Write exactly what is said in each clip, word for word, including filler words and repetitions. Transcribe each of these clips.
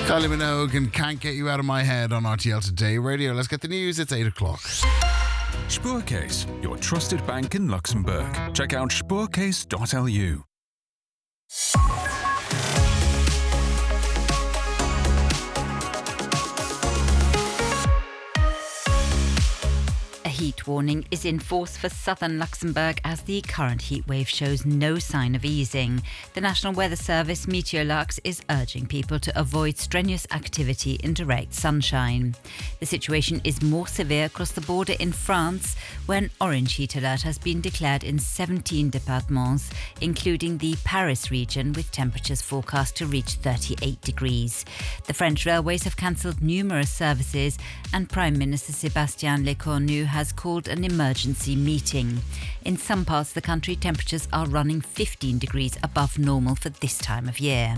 Kylie Minogue and Can't Get You Out of My Head on R T L Today Radio. Let's get the news. It's eight o'clock. Spoorcase, your trusted bank in Luxembourg. Check out spoorcase dot l u. A heat warning is in force for southern Luxembourg as the current heatwave shows no sign of easing. The National Weather Service, Meteorlux, is urging people to avoid strenuous activity in direct sunshine. The situation is more severe across the border in France, where an orange heat alert has been declared in seventeen départements, including the Paris region, with temperatures forecast to reach thirty-eight degrees. The French railways have cancelled numerous services, and Prime Minister Sébastien Lecornu has called an emergency meeting. In some parts of the country, temperatures are running fifteen degrees above normal for this time of year.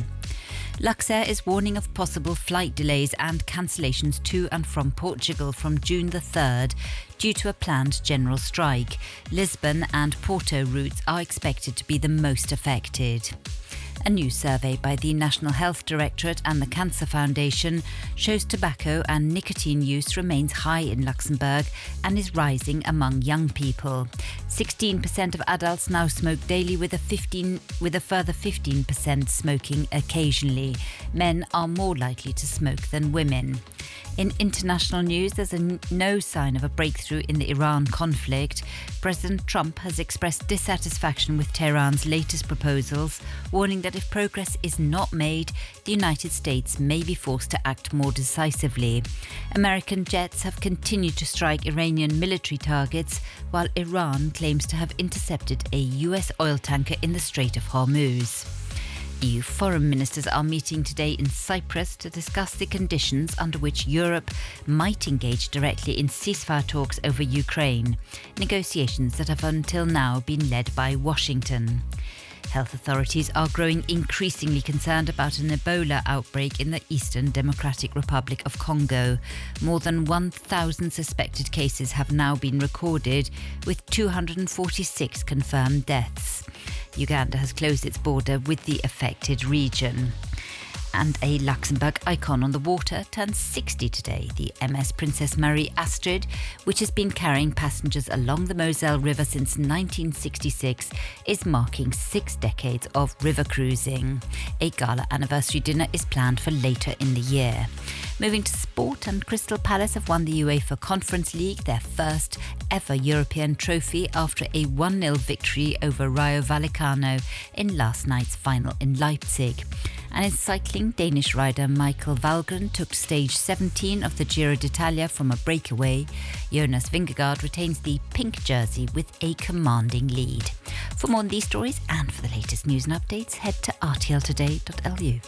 Luxair is warning of possible flight delays and cancellations to and from Portugal from June the third due to a planned general strike. Lisbon and Porto routes are expected to be the most affected. A new survey by the National Health Directorate and the Cancer Foundation shows tobacco and nicotine use remains high in Luxembourg and is rising among young people. sixteen percent of adults now smoke daily, with a fifteen with a further fifteen percent smoking occasionally. Men are more likely to smoke than women. In international news, there's a n- no sign of a breakthrough in the Iran conflict. President Trump has expressed dissatisfaction with Tehran's latest proposals, warning that if progress is not made, the United States may be forced to act more decisively. American jets have continued to strike Iranian military targets, while Iran claims to have intercepted a U S oil tanker in the Strait of Hormuz. E U foreign ministers are meeting today in Cyprus to discuss the conditions under which Europe might engage directly in ceasefire talks over Ukraine, negotiations that have until now been led by Washington. Health authorities are growing increasingly concerned about an Ebola outbreak in the Eastern Democratic Republic of Congo. More than one thousand suspected cases have now been recorded, with two hundred forty-six confirmed deaths. Uganda has closed its border with the affected region. And a Luxembourg icon on the water turns sixty today. The M S Princess Marie Astrid, which has been carrying passengers along the Moselle River since nineteen sixty-six, is marking six decades of river cruising. A gala anniversary dinner is planned for later in the year. Moving to sport, and Crystal Palace have won the UEFA Conference League, their first ever European trophy, after a one nil victory over Rayo Vallecano in last night's final in Leipzig. And in cycling, Danish rider Michael Valgren took stage seventeen of the Giro d'Italia from a breakaway. Jonas Vingegaard retains the pink jersey with a commanding lead. For more on these stories and for the latest news and updates, head to r t l today dot l u.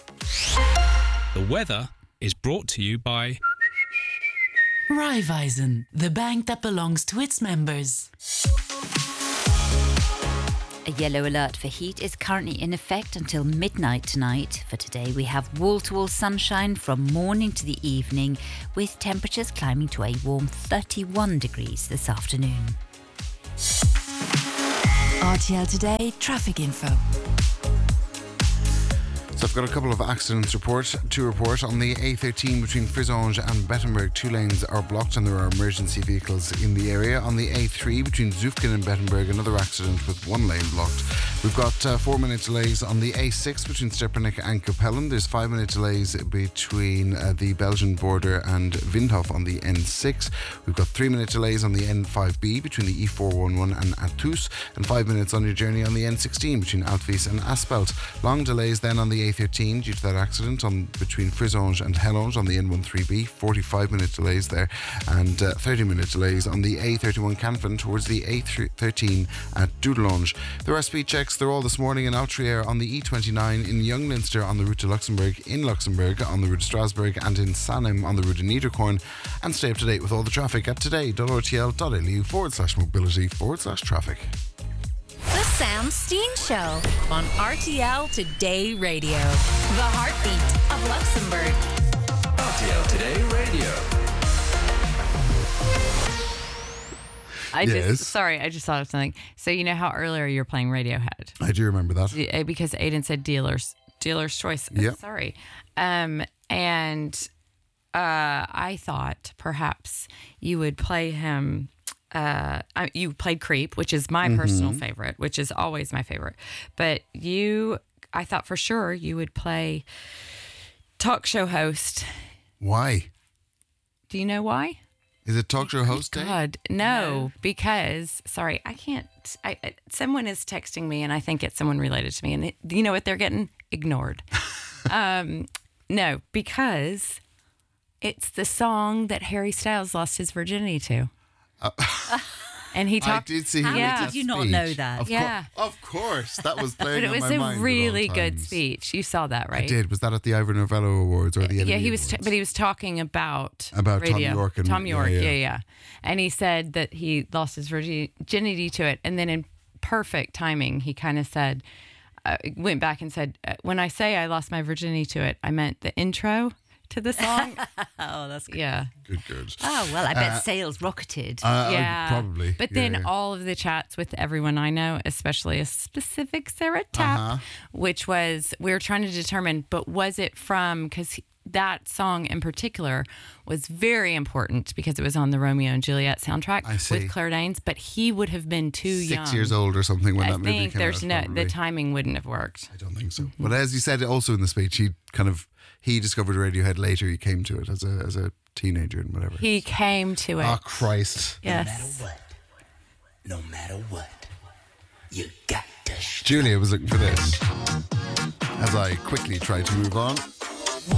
The weather is brought to you by Raiffeisen, the bank that belongs to its members. A yellow alert for heat is currently in effect until midnight tonight. For today, we have wall-to-wall sunshine from morning to the evening, with temperatures climbing to a warm thirty-one degrees this afternoon. R T L Today traffic info. So I've got a couple of accidents report to report. On the A thirteen between Frizange and Bettenberg, two lanes are blocked and there are emergency vehicles in the area. On the A three between Zufken and Bettenberg, another accident with one lane blocked. We've got uh, four minute delays on the A six between Stepanich and Capellen. There's five minute delays between uh, the Belgian border and Windhof on the N six. We've got three minute delays on the N five B between the E four eleven and Athus, and five minutes on your journey on the N sixteen between Altwies and Aspelt. Long delays then on the A thirteen due to that accident on between Frizange and Hellange on the N thirteen B, forty-five minute delays there, and uh, thirty minute delays on the A thirty-one Canfin towards the A thirteen at Dudelange. There are speed checks, they're all this morning in Outrier on the E twenty-nine, in Young Leinster on the route to Luxembourg, in Luxembourg on the route to Strasbourg, and in Sanem on the route to Niederkorn. And stay up to date with all the traffic at today.rtl.lu forward slash mobility forward slash traffic. The Sam Steen Show on R T L Today Radio. The heartbeat of Luxembourg. R T L Today Radio. I Yes. just sorry, I just thought of something. So you know how earlier you were playing Radiohead? I do remember that. Yeah, because Aidan said Dealers dealer's choice. Yep. Sorry. Um, and uh, I thought perhaps you would play him. Uh, I- you played Creep, which is my personal favorite, which is always my favorite. But you, I thought for sure you would play talk show host. Why? Do you know why? Is it talk show host day? God, no, because sorry, I can't. I, I someone is texting me, and I think it's someone related to me, and it, you know what? They're getting ignored. um, no, because it's the song that Harry Styles lost his virginity to, Uh, and he I talked. did see him How make Yeah. that did you not speech. know that? Of Yeah. cour- of course. That was playing But it on was my a mind at all really good times. speech. You saw that, right? I did. Was that at the Ivor Novello Awards or the N M E Yeah, he was, t- Awards? but he was talking about About Tom radio. York and- Tom yeah, York, yeah. yeah, yeah, and he said that he lost his virginity to it, and then in perfect timing, he kind of said, uh, went back and said, uh, "When I say I lost my virginity to it, I meant the intro to the song." Oh, that's good. Yeah, Good, good. Oh, well, I bet sales rocketed. Uh, yeah, Probably. But Yeah, then yeah. all of the chats with everyone I know, especially a specific Sarah Tapp, Uh-huh. which was we were trying to determine, but was it from because that song in particular was very important because it was on the Romeo and Juliet soundtrack I see. with Claire Danes, but he would have been too Six young. years old or something when I that movie think came there's out. no probably. the timing wouldn't have worked. I don't think so. But as you said also in the speech, he kind of he discovered Radiohead later. He came to it as a as a teenager and whatever. He came to it. Oh Christ! Yes. what, no matter what, you got to sh- Julia was looking for this as I quickly tried to move on.